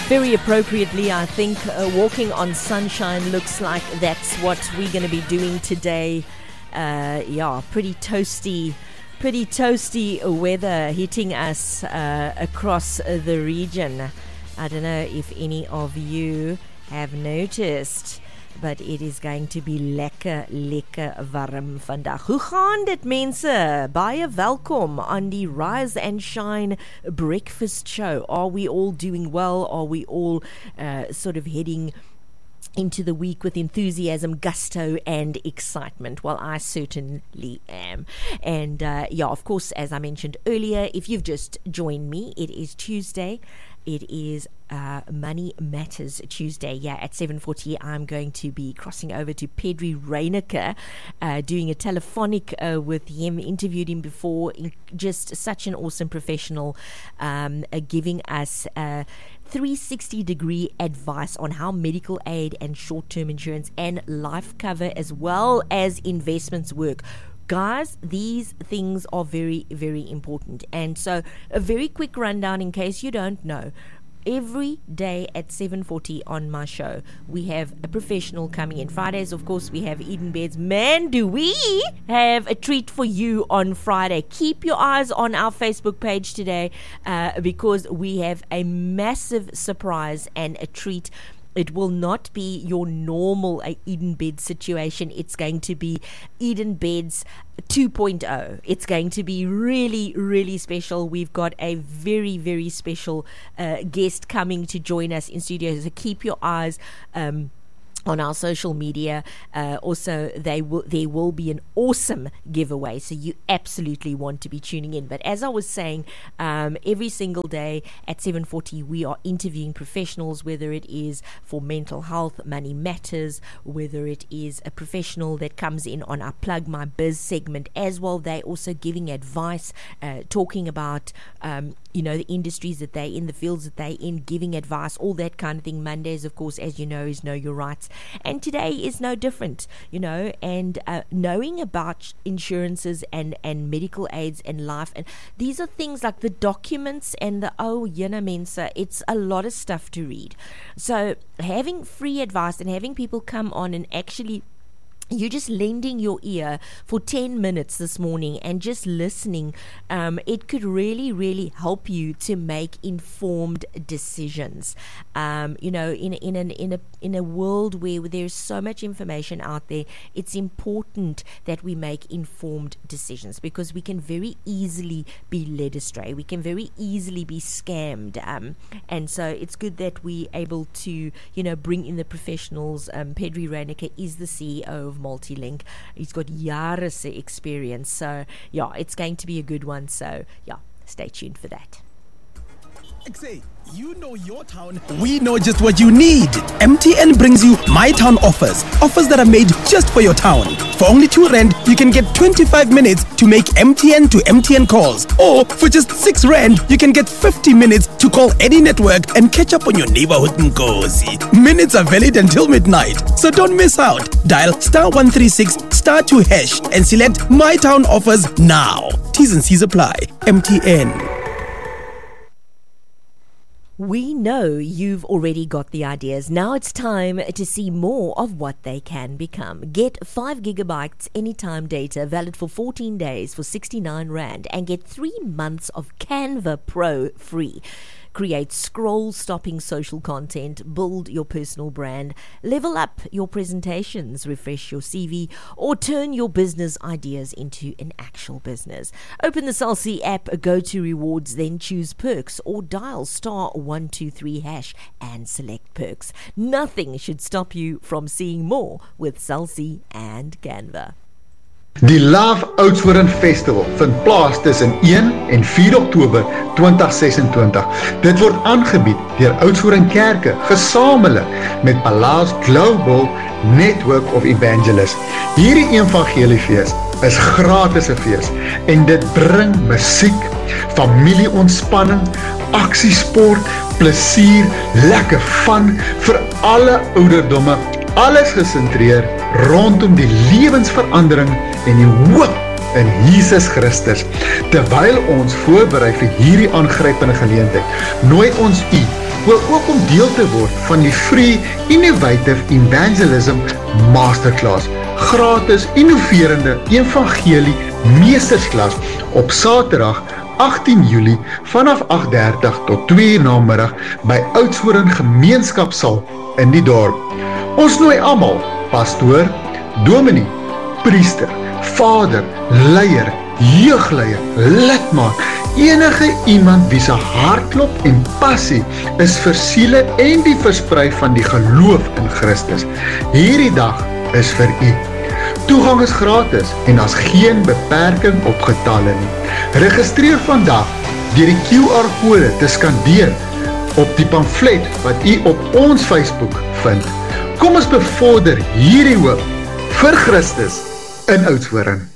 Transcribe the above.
Very appropriately, I think, walking on sunshine looks like that's what we're going to be doing today. Pretty toasty weather hitting us across the region. I don't know if any of you have noticed, but it is going to be lekker warm vandag. Hoe gaan dit, mense? Baie welkom on the Rise and Shine breakfast show. Are we all doing well? Are we all sort of heading into the week with enthusiasm, gusto and excitement? Well, I certainly am. And of course, as I mentioned earlier, if you've just joined me, it is Tuesday. It is Money Matters Tuesday. At 7:40, I'm going to be crossing over to Pedri Reyneke, doing a telephonic with him. Interviewed him before. Just such an awesome professional, giving us 360-degree advice on how medical aid and short-term insurance and life cover as well as investments work. Guys, these things are very, very important. And so a very quick rundown in case you don't know. Every day at 7:40 on my show, we have a professional coming in. Fridays, of course, we have Eden Beds. Man, do we have a treat for you on Friday. Keep your eyes on our Facebook page today because we have a massive surprise and a treat. It will not be your normal Eden Beds situation. It's going to be Eden Beds 2.0. It's going to be really, really special. We've got a very, very special guest coming to join us in studio. So keep your eyes on our social media. Also, there will be an awesome giveaway, so you absolutely want to be tuning in. But as I was saying, every single day at 7:40, we are interviewing professionals, whether it is for mental health, Money Matters, whether it is a professional that comes in on our Plug My Biz segment as well. They're also giving advice, talking about the industries that they're in, the fields that they're in, giving advice, all that kind of thing. Mondays, of course, as you know, is Know Your Rights. And today is no different, and knowing about insurances and medical aids and life. And these are things like the documents and mensa, it's a lot of stuff to read. So having free advice and having people come on and actually you're just lending your ear for 10 minutes this morning and just listening, it could really, really help you to make informed decisions. In a world where there's so much information out there, it's important that we make informed decisions because we can very easily be led astray. We can very easily be scammed. And so it's good that we're able to, bring in the professionals. Pedri Reyneke is the CEO of Multilink. He's got jare se experience, so it's going to be a good one. So stay tuned for that. XA, you know your town. We know just what you need. MTN brings you My Town offers that are made just for your town. For only R2, you can get 25 minutes to make MTN to MTN calls. Or for just R6, you can get 50 minutes to call any network and catch up on your neighborhood Nkosi. Minutes are valid until midnight, so don't miss out. Dial *136 *2# and select My Town offers now. T's and C's apply. MTN. We know you've already got the ideas. Now it's time to see more of what they can become. Get 5 gigabytes anytime data valid for 14 days for R69 and get 3 months of Canva Pro free. Create scroll-stopping social content, build your personal brand, level up your presentations, refresh your CV, or turn your business ideas into an actual business. Open the Cell C app, go to rewards, then choose perks, or dial *123# and select perks. Nothing should stop you from seeing more with Cell C and Canva. Die Love Oudtshoorn Festival vind plaas tussen 1 en 4 Oktober 2026. Dit word aangebied deur Oudtshoorn Kerke gesamentlik met Palace Global Network of Evangelists. Hierdie evangeliefees is gratis 'n fees en dit bring musiek, familieontspanning, aksiesport, plesier, lekker fun vir alle ouderdomme. Alles gesentreer rondom die lewensverandering en die hoop in Jesus Christus. Terwyl ons voorberei vir hierdie aangrypende geleentheid, nooi ons u wil ook om deel te word van die Free Innovative Evangelism Masterclass, gratis innoverende evangelie meestersklas op Saterdag 18 Julie vanaf 8:30 tot 2 namiddag by Oudtshoorn Gemeenskapsaal in die dorp. Ons nooi almal, pastoor, dominee, priester, vader, leier, jeugleier, lidmaat, enige iemand wie se hartklop en passie is vir siele en die versprei van die geloof in Christus. Hierdie dag is vir u. Toegang is gratis en daar's geen beperking op getalle nie. Registreer vandag deur die QR-kode te skandeer op die pamflet wat u op ons Facebook vind. Kom ons bevorder hierdie hoop vir Christus in Oudtshoorn.